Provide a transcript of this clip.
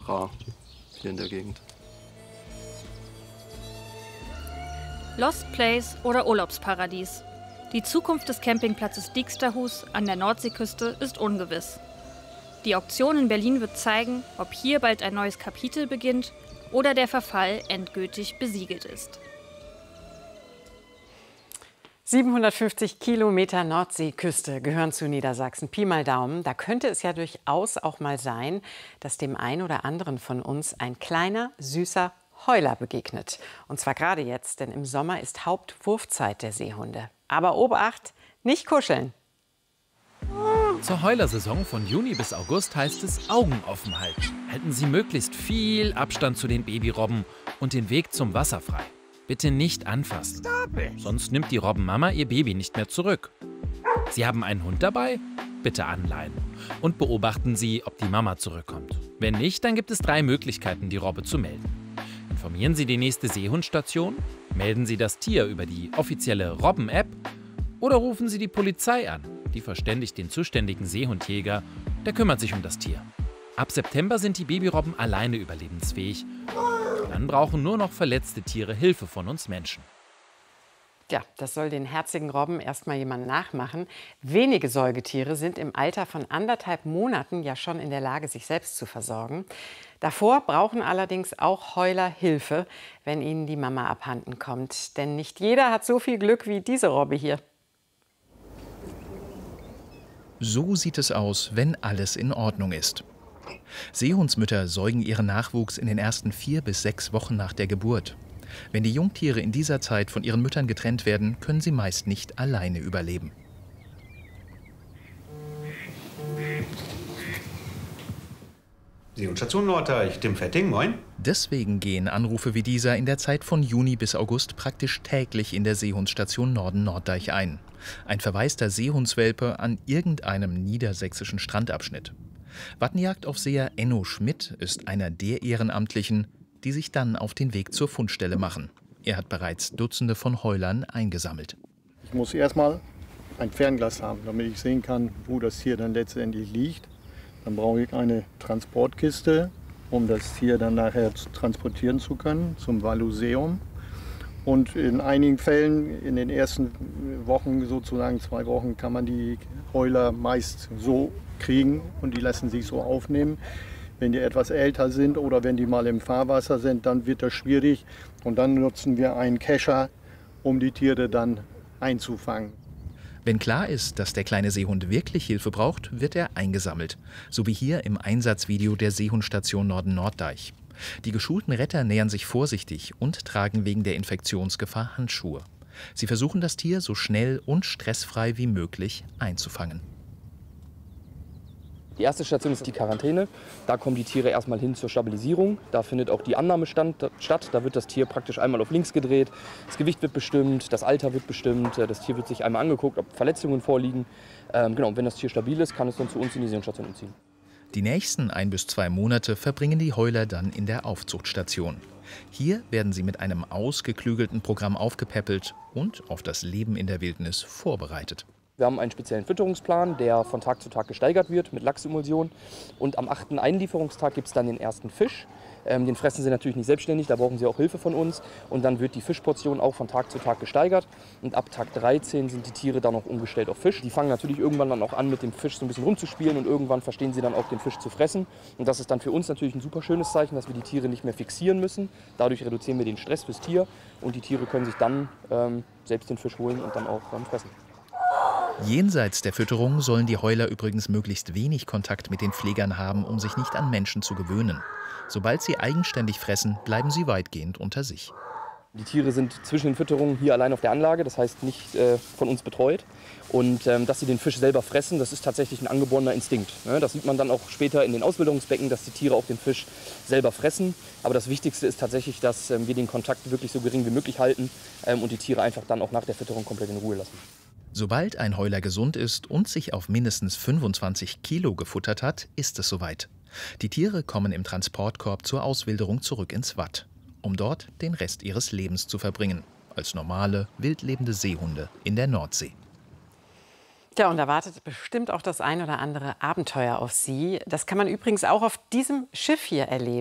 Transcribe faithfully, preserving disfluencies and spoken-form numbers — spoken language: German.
rar hier in der Gegend. Lost Place oder Urlaubsparadies. Die Zukunft des Campingplatzes Dieksterhus an der Nordseeküste ist ungewiss. Die Auktion in Berlin wird zeigen, ob hier bald ein neues Kapitel beginnt oder der Verfall endgültig besiegelt ist. siebenhundertfünfzig Kilometer Nordseeküste gehören zu Niedersachsen. Pi mal Daumen. Da könnte es ja durchaus auch mal sein, dass dem einen oder anderen von uns ein kleiner, süßer Heuler begegnet. Und zwar gerade jetzt, denn im Sommer ist Hauptwurfzeit der Seehunde. Aber Obacht, nicht kuscheln. Zur Heulersaison von Juni bis August heißt es Augen offen halten. Halten Sie möglichst viel Abstand zu den Babyrobben und den Weg zum Wasser frei. Bitte nicht anfassen, sonst nimmt die Robbenmama ihr Baby nicht mehr zurück. Sie haben einen Hund dabei? Bitte anleihen. Und beobachten Sie, ob die Mama zurückkommt. Wenn nicht, dann gibt es drei Möglichkeiten, die Robbe zu melden. Informieren Sie die nächste Seehundstation, melden Sie das Tier über die offizielle Robben-App oder rufen Sie die Polizei an. Die verständigt den zuständigen Seehundjäger, der kümmert sich um das Tier. Ab September sind die Babyrobben alleine überlebensfähig. Dann brauchen nur noch verletzte Tiere Hilfe von uns Menschen. Ja, das soll den herzigen Robben erstmal jemand nachmachen. Wenige Säugetiere sind im Alter von anderthalb Monaten ja schon in der Lage, sich selbst zu versorgen. Davor brauchen allerdings auch Heuler Hilfe, wenn ihnen die Mama abhanden kommt. Denn nicht jeder hat so viel Glück wie diese Robbe hier. So sieht es aus, wenn alles in Ordnung ist. Seehundsmütter säugen ihren Nachwuchs in den ersten vier bis sechs Wochen nach der Geburt. Wenn die Jungtiere in dieser Zeit von ihren Müttern getrennt werden, können sie meist nicht alleine überleben. Seehundstation Norddeich, Tim Fetting, moin. Deswegen gehen Anrufe wie dieser in der Zeit von Juni bis August praktisch täglich in der Seehundstation Norden Norddeich ein. Ein verwaister Seehundswelpe an irgendeinem niedersächsischen Strandabschnitt. Wattenjagdaufseher Enno Schmidt ist einer der Ehrenamtlichen, die sich dann auf den Weg zur Fundstelle machen. Er hat bereits Dutzende von Heulern eingesammelt. Ich muss erstmal ein Fernglas haben, damit ich sehen kann, wo das Tier dann letztendlich liegt. Dann brauche ich eine Transportkiste, um das Tier dann nachher transportieren zu können zum Valuseum. Und in einigen Fällen, in den ersten Wochen, sozusagen zwei Wochen, kann man die Heuler meist so kriegen und die lassen sich so aufnehmen. Wenn die etwas älter sind oder wenn die mal im Fahrwasser sind, dann wird das schwierig. Und dann nutzen wir einen Kescher, um die Tiere dann einzufangen. Wenn klar ist, dass der kleine Seehund wirklich Hilfe braucht, wird er eingesammelt. So wie hier im Einsatzvideo der Seehundstation Norden Norddeich. Die geschulten Retter nähern sich vorsichtig und tragen wegen der Infektionsgefahr Handschuhe. Sie versuchen, das Tier so schnell und stressfrei wie möglich einzufangen. Die erste Station ist die Quarantäne. Da kommen die Tiere erstmal hin zur Stabilisierung. Da findet auch die Annahme stand, statt. Da wird das Tier praktisch einmal auf links gedreht. Das Gewicht wird bestimmt, das Alter wird bestimmt. Das Tier wird sich einmal angeguckt, ob Verletzungen vorliegen. Ähm, genau, und wenn das Tier stabil ist, kann es dann zu uns in die Seehundstation umziehen. Die nächsten ein bis zwei Monate verbringen die Heuler dann in der Aufzuchtstation. Hier werden sie mit einem ausgeklügelten Programm aufgepäppelt und auf das Leben in der Wildnis vorbereitet. Wir haben einen speziellen Fütterungsplan, der von Tag zu Tag gesteigert wird mit Lachsemulsion. Und am achten Einlieferungstag gibt es dann den ersten Fisch. Ähm, den fressen sie natürlich nicht selbstständig, da brauchen sie auch Hilfe von uns. Und dann wird die Fischportion auch von Tag zu Tag gesteigert. Und ab Tag dreizehn sind die Tiere dann auch umgestellt auf Fisch. Die fangen natürlich irgendwann dann auch an, mit dem Fisch so ein bisschen rumzuspielen. Und irgendwann verstehen sie dann auch, den Fisch zu fressen. Und das ist dann für uns natürlich ein super schönes Zeichen, dass wir die Tiere nicht mehr fixieren müssen. Dadurch reduzieren wir den Stress fürs Tier. Und die Tiere können sich dann ähm, selbst den Fisch holen und dann auch ähm, fressen. Jenseits der Fütterung sollen die Heuler übrigens möglichst wenig Kontakt mit den Pflegern haben, um sich nicht an Menschen zu gewöhnen. Sobald sie eigenständig fressen, bleiben sie weitgehend unter sich. Die Tiere sind zwischen den Fütterungen hier allein auf der Anlage, das heißt nicht äh, von uns betreut. Und ähm, dass sie den Fisch selber fressen, das ist tatsächlich ein angeborener Instinkt. Ne? Das sieht man dann auch später in den Ausbildungsbecken, dass die Tiere auch den Fisch selber fressen. Aber das Wichtigste ist tatsächlich, dass ähm, wir den Kontakt wirklich so gering wie möglich halten ähm, und die Tiere einfach dann auch nach der Fütterung komplett in Ruhe lassen. Sobald ein Heuler gesund ist und sich auf mindestens fünfundzwanzig Kilo gefuttert hat, ist es soweit. Die Tiere kommen im Transportkorb zur Auswilderung zurück ins Watt, um dort den Rest ihres Lebens zu verbringen, als normale, wildlebende Seehunde in der Nordsee. Tja, und da wartet bestimmt auch das ein oder andere Abenteuer auf Sie. Das kann man übrigens auch auf diesem Schiff hier erleben.